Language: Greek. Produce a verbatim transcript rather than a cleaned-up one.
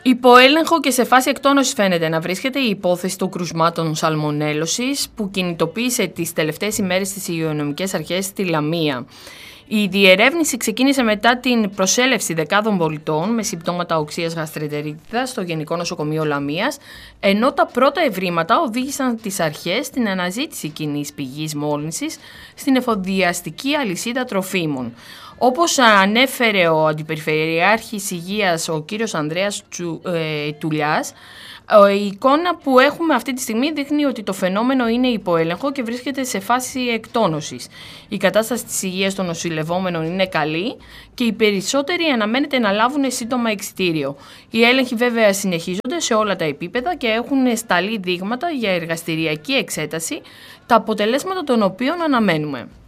Υποέλεγχο και σε φάση εκτόνωσης φαίνεται να βρίσκεται η υπόθεση των κρουσμάτων σαλμονέλωσης που κινητοποίησε τις τελευταίες ημέρες τις υγειονομικές αρχές στη Λαμία. Η διερεύνηση ξεκίνησε μετά την προσέλευση δεκάδων πολιτών με συμπτώματα οξείας γαστρεντερίτιδας στο Γενικό Νοσοκομείο Λαμίας, ενώ τα πρώτα ευρήματα οδήγησαν τις αρχές στην αναζήτηση κοινής πηγής μόλυνσης στην εφοδιαστική αλυσίδα τροφίμων. Όπως ανέφερε ο Αντιπεριφερειάρχης Υγείας, ο κύριος Ανδρέας Τσου, ε, Τουλιάς, η εικόνα που έχουμε αυτή τη στιγμή δείχνει ότι το φαινόμενο είναι υποέλεγχο και βρίσκεται σε φάση εκτόνωσης. Η κατάσταση της υγείας των νοσηλευόμενων είναι καλή και οι περισσότεροι αναμένεται να λάβουν σύντομα εξιτήριο. Οι έλεγχοι βέβαια συνεχίζονται σε όλα τα επίπεδα και έχουν σταλεί δείγματα για εργαστηριακή εξέταση, τα αποτελέσματα των οποίων αναμένουμε.